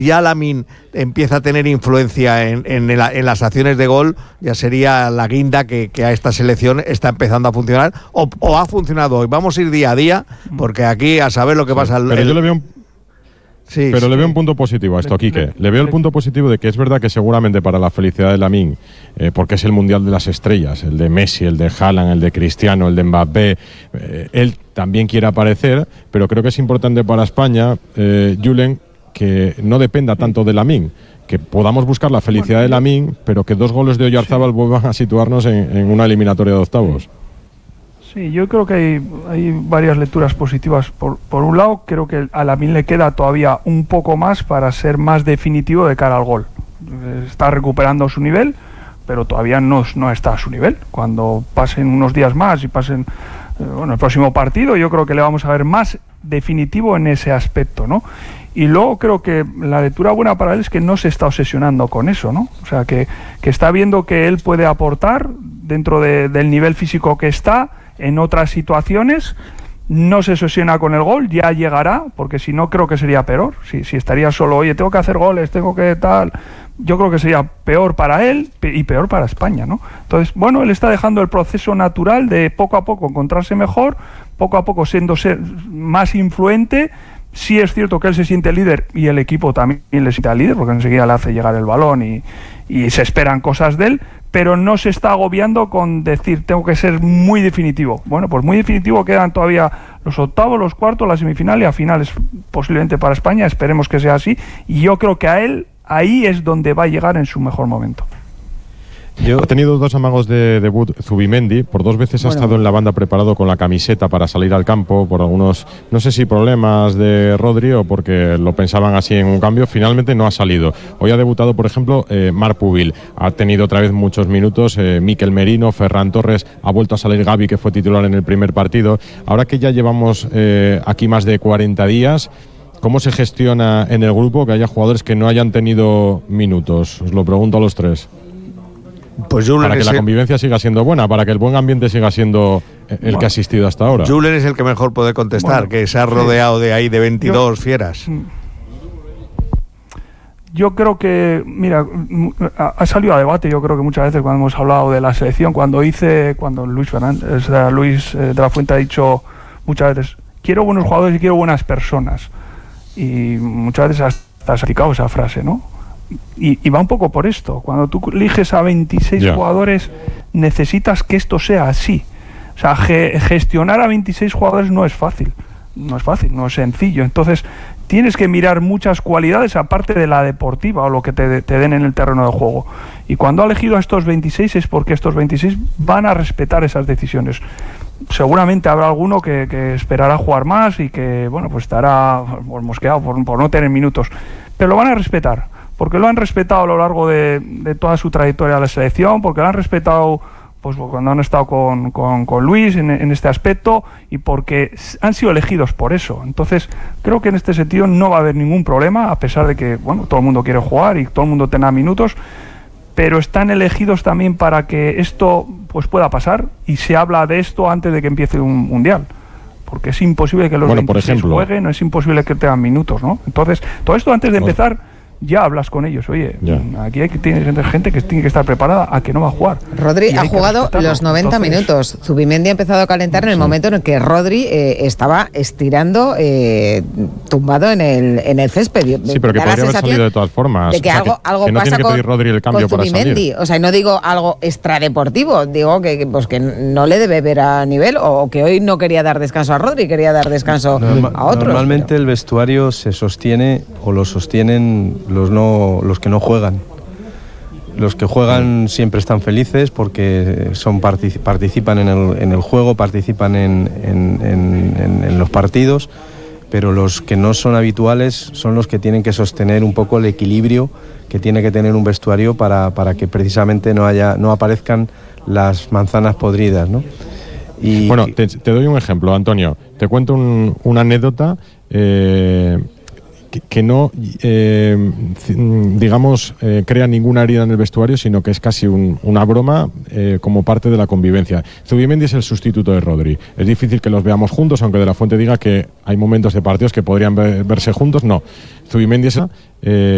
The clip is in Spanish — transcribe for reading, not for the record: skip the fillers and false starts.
ya Lamine empieza a tener influencia en las acciones de gol, ya sería la guinda que a esta selección está empezando a funcionar o ha funcionado hoy. Vamos a ir día a día, porque aquí a saber lo que pasa. Pero yo le veo le veo un punto positivo a esto, Quique. Le veo el punto positivo de que es verdad que seguramente para la felicidad de Lamine, porque es el mundial de las estrellas, el de Messi, el de Haaland, el de Cristiano, el de Mbappé, él también quiere aparecer, pero creo que es importante para España, Julen, que no dependa tanto de Lamine, que podamos buscar la felicidad de Lamine, pero que 2 goles de Oyarzábal vuelvan a situarnos en una eliminatoria de octavos. Sí, yo creo que hay varias lecturas positivas. Por un lado, creo que a Lamine le queda todavía un poco más para ser más definitivo de cara al gol. Está recuperando su nivel, pero todavía no está a su nivel. Cuando pasen unos días más y pasen el próximo partido, yo creo que le vamos a ver más definitivo en ese aspecto, ¿no? Y luego creo que la lectura buena para él es que no se está obsesionando con eso, ¿no? O sea, que está viendo que él puede aportar dentro del nivel físico que está en otras situaciones, no se obsesiona con el gol, ya llegará, porque si no creo que sería peor. Si estaría solo, oye, tengo que hacer goles, tengo que tal, yo creo que sería peor para él y peor para España, ¿no? Entonces, bueno, él está dejando el proceso natural de poco a poco encontrarse mejor, poco a poco ser más influente. Sí es cierto que él se siente líder y el equipo también le siente al líder, porque enseguida le hace llegar el balón y se esperan cosas de él, pero no se está agobiando con decir tengo que ser muy definitivo. Bueno, pues muy definitivo quedan todavía los octavos, los cuartos, la semifinal y a finales posiblemente para España, esperemos que sea así, y yo creo que a él ahí es donde va a llegar en su mejor momento. Ha tenido 2 amagos de debut Zubimendi, por 2 veces ha estado en la banda preparado con la camiseta para salir al campo, por algunos, no sé si problemas de Rodri o porque lo pensaban así en un cambio, finalmente no ha salido. Hoy ha debutado, por ejemplo, Marc Pubil, ha tenido otra vez muchos minutos, Mikel Merino, Ferran Torres, ha vuelto a salir Gavi, que fue titular en el primer partido. Ahora que ya llevamos aquí más de 40 días, ¿cómo se gestiona en el grupo que haya jugadores que no hayan tenido minutos? Os lo pregunto a los 3. Pues para que la convivencia siga siendo buena, para que el buen ambiente siga siendo el que ha asistido hasta ahora. Julen es el que mejor puede contestar, que se ha rodeado de ahí de 22 fieras. Yo creo que, mira, ha salido a debate, yo creo que muchas veces cuando hemos hablado de la selección, cuando Luis de la Fuente ha dicho muchas veces, quiero buenos jugadores y quiero buenas personas. Y muchas veces has criticado esa frase, ¿no? Y va un poco por esto. Cuando tú eliges a 26 jugadores, necesitas que esto sea así. O sea, gestionar a 26 jugadores no es fácil. No es sencillo. Entonces, tienes que mirar muchas cualidades aparte de la deportiva o lo que te den en el terreno de juego. Y cuando ha elegido a estos 26 es porque estos 26 van a respetar esas decisiones. Seguramente habrá alguno que esperará jugar más y que, bueno, pues estará mosqueado por no tener minutos. Pero lo van a respetar. Porque lo han respetado a lo largo de toda su trayectoria de la selección, porque lo han respetado pues cuando han estado con Luis en este aspecto y porque han sido elegidos por eso. Entonces, creo que en este sentido no va a haber ningún problema, a pesar de que, bueno, todo el mundo quiere jugar y todo el mundo tenga minutos, pero están elegidos también para que esto pues pueda pasar y se habla de esto antes de que empiece un mundial. Porque es imposible que los 26 jueguen, no es imposible que tengan minutos, ¿no? Entonces, todo esto antes de empezar ya hablas con ellos, oye, aquí hay que tener gente que tiene que estar preparada a que no va a jugar. Rodri ha jugado los 90 minutos. Zubimendi ha empezado a calentar en el momento en el que Rodri estaba estirando, tumbado en el césped. Sí, pero que podría haber salido de todas formas. De que algo que no pasa tiene que pedir Rodri el cambio para salir. O sea, no digo algo extradeportivo, digo que no le debe ver a nivel o que hoy no quería dar descanso a Rodri, quería dar descanso a otros. Normalmente el vestuario se sostiene o lo sostienen los que no juegan. Los que juegan siempre están felices porque participan en el juego, participan en los partidos, pero los que no son habituales son los que tienen que sostener un poco el equilibrio que tiene que tener un vestuario para que precisamente no aparezcan las manzanas podridas, ¿no? Y bueno, te doy un ejemplo, Antonio. Te cuento una anécdota que no, digamos, crea ninguna herida en el vestuario, sino que es casi una broma como parte de la convivencia. Zubimendi es el sustituto de Rodri. Es difícil que los veamos juntos, aunque De la Fuente diga que hay momentos de partidos que podrían verse juntos. No, Zubimendi es